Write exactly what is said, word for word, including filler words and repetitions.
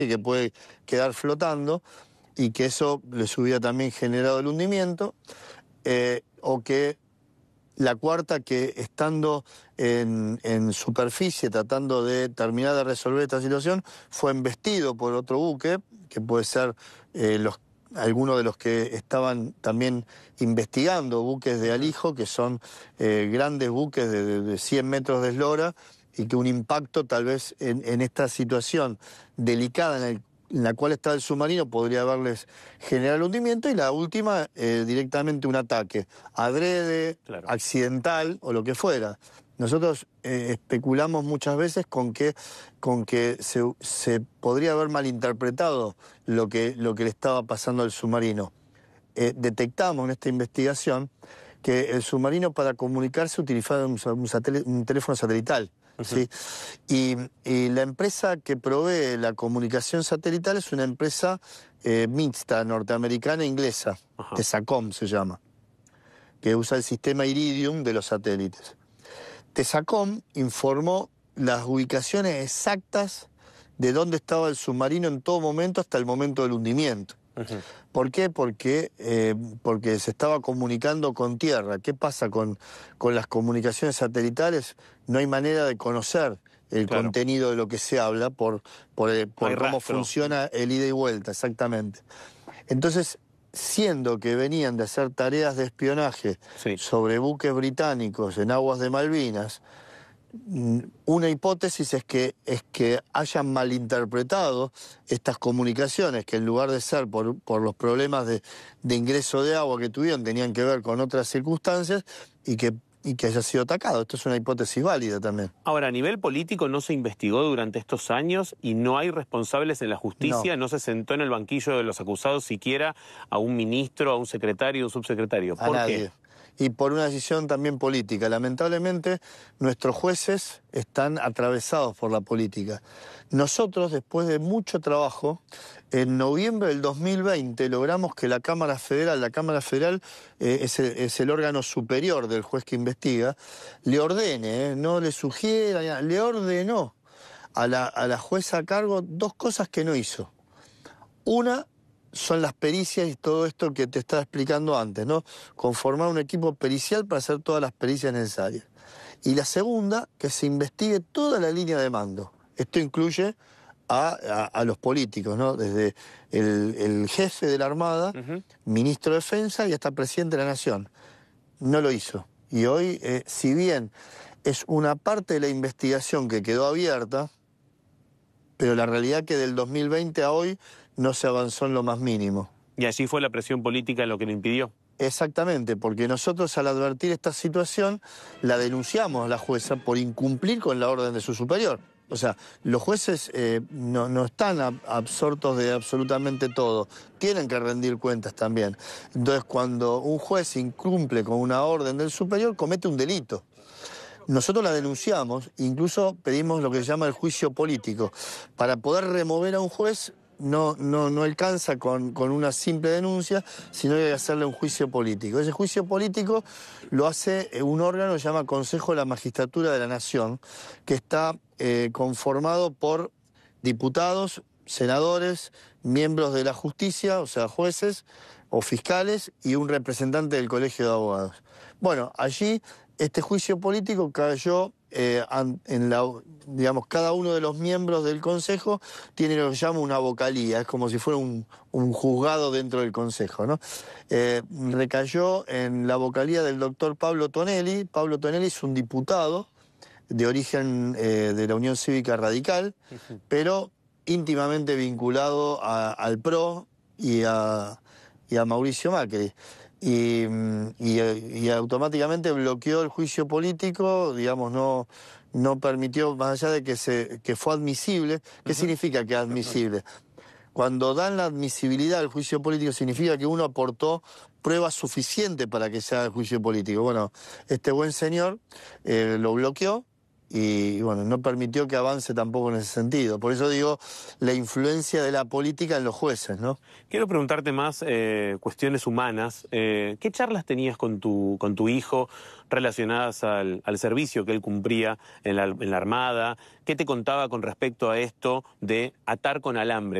que puede quedar flotando y que eso les hubiera también generado el hundimiento, eh, o que la cuarta, que estando en, en superficie tratando de terminar de resolver esta situación, fue embestido por otro buque, que puede ser eh, los, algunos de los que estaban también investigando, buques de alijo, que son eh, grandes buques de, de, de cien metros de eslora, y que un impacto tal vez en, en esta situación delicada en el en la cual está el submarino podría haberles generado hundimiento, y la última, eh, directamente un ataque, adrede, claro, accidental o lo que fuera. Nosotros eh, especulamos muchas veces con que, con que se, se podría haber malinterpretado lo que, lo que le estaba pasando al submarino. Eh, detectamos en esta investigación que el submarino, para comunicarse, utilizaba un, un, un teléfono satelital. ¿Sí? Y, y la empresa que provee la comunicación satelital es una empresa eh, mixta, norteamericana e inglesa, Tesacom se llama, que usa el sistema Iridium de los satélites. Tesacom informó las ubicaciones exactas de dónde estaba el submarino en todo momento hasta el momento del hundimiento. Uh-huh. ¿Por qué? Porque, eh, porque se estaba comunicando con tierra. ¿Qué pasa con, con las comunicaciones satelitales? No hay manera de conocer el claro. contenido de lo que se habla por, por, el, por cómo rastro. funciona el ida y vuelta, exactamente. Entonces, siendo que venían de hacer tareas de espionaje sí. sobre buques británicos en aguas de Malvinas, una hipótesis es que, es que hayan malinterpretado estas comunicaciones, que en lugar de ser por, por los problemas de, de ingreso de agua que tuvieron, tenían que ver con otras circunstancias, y que, y que haya sido atacado. Esto es una hipótesis válida también. Ahora, a nivel político no se investigó durante estos años y no hay responsables en la justicia, no, no se sentó en el banquillo de los acusados siquiera a un ministro, a un secretario, a un subsecretario. ¿Por a nadie. qué? Y por una decisión también política. Lamentablemente, nuestros jueces están atravesados por la política. Nosotros, después de mucho trabajo, en noviembre del dos mil veinte logramos que la Cámara Federal, la Cámara Federal eh, es, el, es el órgano superior del juez que investiga, le ordene, eh, no le sugiera, le ordenó a la, a la jueza a cargo dos cosas que no hizo. Una son las pericias y todo esto que te estaba explicando antes, ¿no? Conformar un equipo pericial para hacer todas las pericias necesarias. Y la segunda, que se investigue toda la línea de mando. Esto incluye a, a, a los políticos, ¿no? Desde el, el jefe de la Armada, uh-huh. ministro de Defensa y hasta presidente de la Nación. No lo hizo. Y hoy, eh, si bien es una parte de la investigación que quedó abierta, pero la realidad que del dos mil veinte a hoy no se avanzó en lo más mínimo. ¿Y allí fue la presión política lo que lo impidió? Exactamente, porque nosotros al advertir esta situación la denunciamos a la jueza por incumplir con la orden de su superior. O sea, los jueces eh, no, no están ab- absortos de absolutamente todo, tienen que rendir cuentas también. Entonces, cuando un juez incumple con una orden del superior, comete un delito. Nosotros la denunciamos, incluso pedimos lo que se llama el juicio político. Para poder remover a un juez no, no, no alcanza con, con una simple denuncia, sino que hay que hacerle un juicio político. Ese juicio político lo hace un órgano que se llama Consejo de la Magistratura de la Nación, que está eh, conformado por diputados, senadores, miembros de la justicia, o sea, jueces o fiscales, y un representante del Colegio de Abogados. Bueno, allí este juicio político cayó eh, en la, digamos, cada uno de los miembros del Consejo tiene lo que se llama una vocalía, es como si fuera un, un juzgado dentro del Consejo, ¿no? Eh, recayó en la vocalía del doctor Pablo Tonelli. Pablo Tonelli es un diputado de origen eh, de la Unión Cívica Radical, uh-huh. pero íntimamente vinculado a, al P R O y a, y a Mauricio Macri. Y, y, y automáticamente bloqueó el juicio político, digamos, no, no permitió, más allá de que, se, que fue admisible. ¿Qué uh-huh. significa que es admisible? Cuando dan la admisibilidad al juicio político, significa que uno aportó pruebas suficientes para que se haga el juicio político. Bueno, este buen señor eh, lo bloqueó y bueno, no permitió que avance tampoco en ese sentido. Por eso digo, la influencia de la política en los jueces, ¿no? Quiero preguntarte más eh, cuestiones humanas. Eh, ¿Qué charlas tenías con tu, con tu hijo relacionadas al, al servicio que él cumplía en la, en la Armada? ¿Qué te contaba con respecto a esto de atar con alambre?